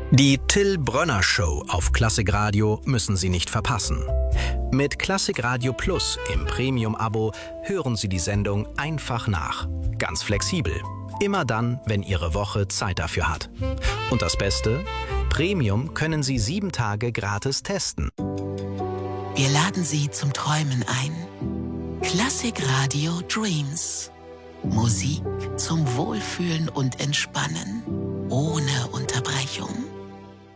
Die Till Brönner Show auf Klassik Radio müssen Sie nicht verpassen. Mit Klassik Radio Plus im Premium-Abo hören Sie die Sendung einfach nach. Ganz flexibel. Immer dann, wenn Ihre Woche Zeit dafür hat. Und das Beste? Premium können Sie 7 Tage gratis testen. Wir laden Sie zum Träumen ein. Klassik Radio Dreams. Musik zum Wohlfühlen und Entspannen. Ohne